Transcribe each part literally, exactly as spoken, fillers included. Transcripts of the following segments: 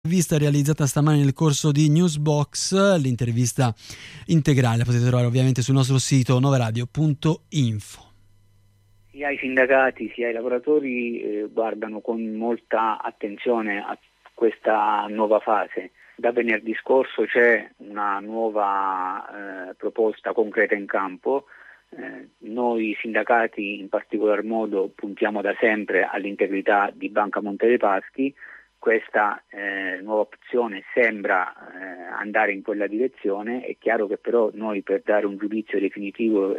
L'intervista realizzata stamani nel corso di Newsbox, l'intervista integrale la potete trovare ovviamente sul nostro sito noveradio punto info. Sia i sindacati sia i lavoratori eh, guardano con molta attenzione a questa nuova fase. Da venerdì scorso c'è una nuova eh, proposta concreta in campo. Eh, noi sindacati in particolar modo puntiamo da sempre all'integrità di Banca Monte dei Paschi. Questa eh, nuova opzione sembra eh, andare in quella direzione. È chiaro che però noi per dare un giudizio definitivo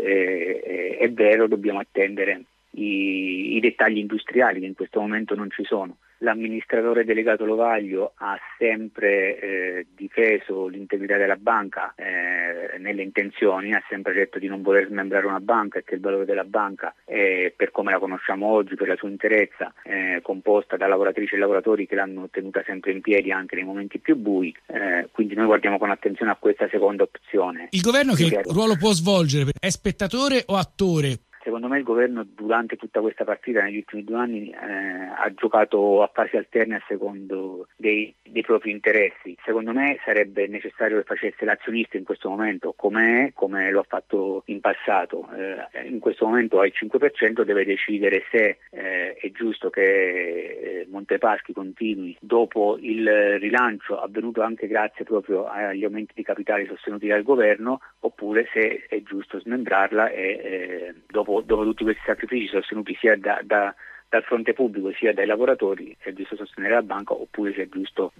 e eh, vero dobbiamo attendere i, i dettagli industriali che in questo momento non ci sono. L'amministratore delegato Lovaglio ha sempre eh, difeso l'integrità della banca eh, nelle intenzioni, ha sempre detto di non voler smembrare una banca e che il valore della banca è, per come la conosciamo oggi, per la sua interezza, eh, composta da lavoratrici e lavoratori che l'hanno tenuta sempre in piedi anche nei momenti più bui, eh, quindi noi guardiamo con attenzione a questa seconda opzione. Il governo che Ripeto, ruolo può svolgere? È spettatore o attore? Secondo me il governo durante tutta questa partita negli ultimi due anni eh, ha giocato a fasi alterne a secondo dei, dei propri interessi. Secondo me sarebbe necessario che facesse l'azionista in questo momento, come è, come lo ha fatto in passato. Eh, in questo momento ha il cinque per cento, deve decidere se eh, è giusto che eh, Monte Paschi continui dopo il rilancio avvenuto anche grazie proprio agli aumenti di capitale sostenuti dal governo, oppure se è giusto smembrarla e eh, dopo dopo tutti questi sacrifici sostenuti sia da, da, dal fronte pubblico sia dai lavoratori, se è giusto sostenere la banca oppure se è giusto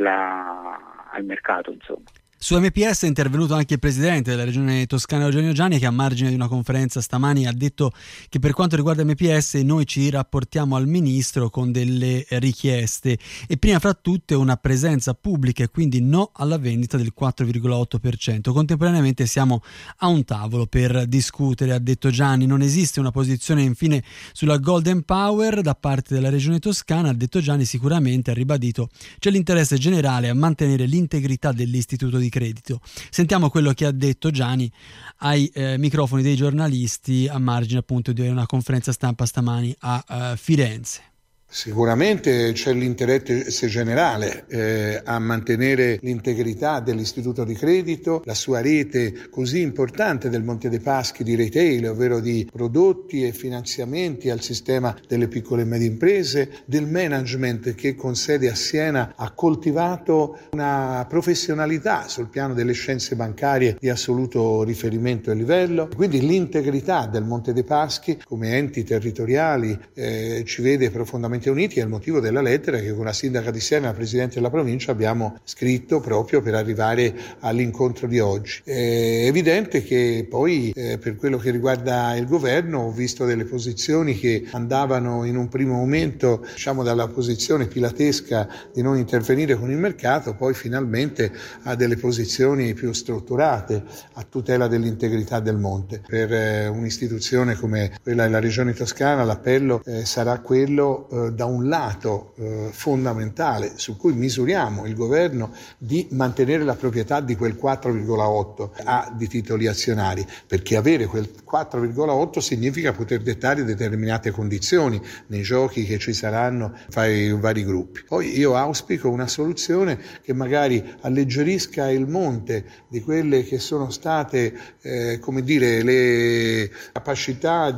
venderla al mercato, insomma. Su M P S è intervenuto anche il presidente della regione toscana Eugenio Giani, che a margine di una conferenza stamani ha detto che per quanto riguarda M P S noi ci rapportiamo al ministro con delle richieste e prima fra tutte una presenza pubblica e quindi no alla vendita del quattro virgola otto per cento. Contemporaneamente siamo a un tavolo per discutere, ha detto Giani. Non esiste una posizione infine sulla Golden Power da parte della regione toscana, ha detto Giani. Sicuramente, ha ribadito, c'è l'interesse generale a mantenere l'integrità dell'istituto di credito. Sentiamo quello che ha detto Giani ai eh, microfoni dei giornalisti a margine appunto di una conferenza stampa stamani a uh, Firenze. Sicuramente c'è l'interesse generale eh, a mantenere l'integrità dell'istituto di credito, la sua rete così importante del Monte dei Paschi di retail, ovvero di prodotti e finanziamenti al sistema delle piccole e medie imprese, del management che con sede a Siena ha coltivato una professionalità sul piano delle scienze bancarie di assoluto riferimento e livello. Quindi l'integrità del Monte dei Paschi come enti territoriali eh, ci vede profondamente uniti, è il motivo della lettera che con la sindaca di Siena e la presidente della provincia abbiamo scritto proprio per arrivare all'incontro di oggi. È evidente che poi eh, per quello che riguarda il governo ho visto delle posizioni che andavano in un primo momento diciamo dalla posizione pilatesca di non intervenire con il mercato, poi finalmente a delle posizioni più strutturate a tutela dell'integrità del monte. Per eh, un'istituzione come quella della regione toscana l'appello eh, sarà quello eh, da un lato eh, fondamentale su cui misuriamo il governo di mantenere la proprietà di quel quattro virgola otto a di titoli azionari, perché avere quel quattro virgola otto significa poter dettare determinate condizioni nei giochi che ci saranno fra i vari gruppi. Poi io auspico una soluzione che magari alleggerisca il monte di quelle che sono state eh, come dire le capacità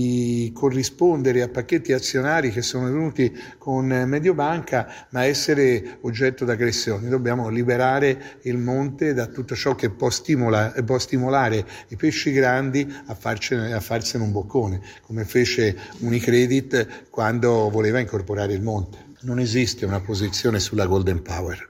di corrispondere a pacchetti azionari che sono venuti con Mediobanca, ma essere oggetto d'aggressione. Dobbiamo liberare il monte da tutto ciò che può, stimola, può stimolare i pesci grandi a, farcene, a farsene un boccone, come fece Unicredit quando voleva incorporare il monte. Non esiste una posizione sulla Golden Power.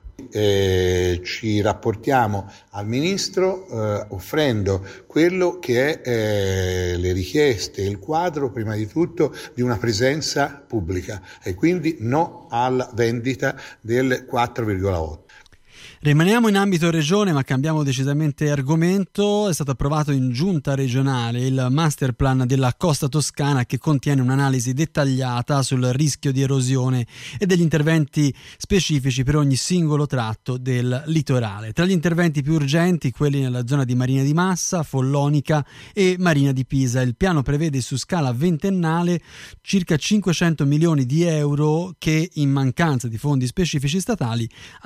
Eh, ci rapportiamo al ministro eh, offrendo quello che è eh, le richieste, il quadro prima di tutto di una presenza pubblica e quindi no alla vendita del quattro virgola otto. Rimaniamo in ambito regione, ma cambiamo decisamente argomento. È stato approvato in giunta regionale il master plan della costa toscana, che contiene un'analisi dettagliata sul rischio di erosione e degli interventi specifici per ogni singolo tratto del litorale. Tra gli interventi più urgenti, quelli nella zona di Marina di Massa, Follonica e Marina di Pisa. Il piano prevede su scala ventennale circa cinquecento milioni di euro che, in mancanza di fondi specifici statali,